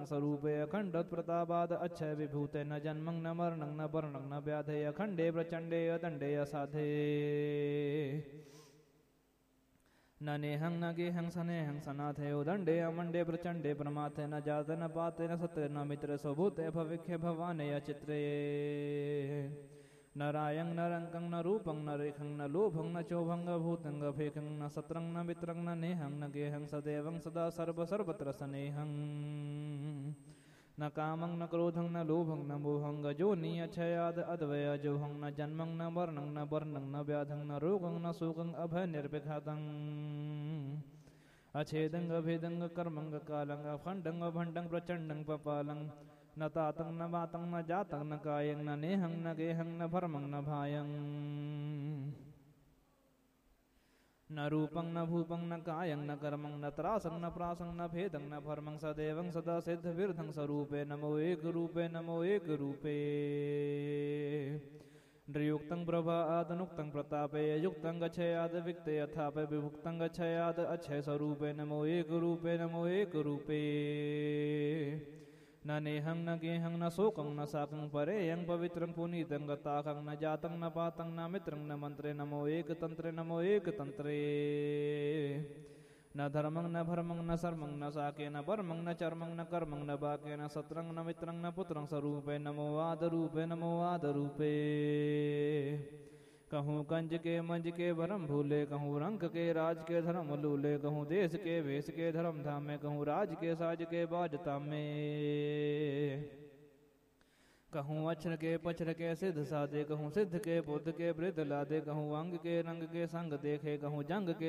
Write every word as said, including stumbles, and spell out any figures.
स्वरूपे अखंड प्रतापाद अक्षय विभूते न जन्मं न मरणं न वर्णं न व्याधे अखंडे प्रचंडे अदंडे असाधे न नेहं न गेहं सनेहं सनाथे उदंडे अमंडे प्रचंडे प्रमाथे न जाते न पाते न सत्य न मित्र स्वभूते भविख्य भवाने अचित्रे न रायं न रंकं न रूपं न रेखं न लोभं न चोभं भूतं फेखं न सत्रं न मित्रं न नेहं न गेहं सदैवं सदा सर्व सर्वत्र सनेहं न कामं न क्रोधं न लोभं न मोहं गजोनि अक्षयाद अद्वय जोहं न जन्मं न वर्णं न वर्णं न व्याधं न रोगं न शोकं अभय निर्विघातं अछेदं अभेदं कर्मं कालं अखंडं भंडं प्रचंडं पपालं न तातं न वातं न जातं न कायं न नेहं न गेहं न भर्मं न भायं न रूपं न भूपं न कायं न कर्मं न त्रासं न प्रासं न भेदं न भर्मं सदैवं सदा सिद्ध विरधं स्वरूपे नमो एक रूपे नमो एक रूपे नृयुक्तं प्रभा आदनुक्तं प्रतापे युक्तं गच्छयाद विक्ते यथापि विभुक्तं गच्छयाद अक्षय स्वरूपे नमो एक रूपे नमो एक रूपे न नेहं न गेहं न शोकं न साकं परेयं पवित्रं पुनीतं गताकं न जातं न पातं न मित्रं न मन्त्रे नमो एक तन्त्रे नमो एक तन्त्रे न धर्मं न भर्मं न सर्मं न साके न वर्मं न चर्मं न कर्मं न बाके न सत्रं न मित्रं न पुत्रं स्वरूपे नमो आदरूपे नमो आदरूपे कहूँ कंज के मंज के भरम भूले कहूँ रंक के राज के धर्म लूले कहूँ देश के वेश के धर्म धामे कहूँ राज के साज के बाजता में कहूँ अक्षर के पक्षर के सिद्ध साधे कहूँ सिद्ध के बुद्ध के वृद्ध लादे कहूँ अंग के रंग के संग देखे कहूँ जंग के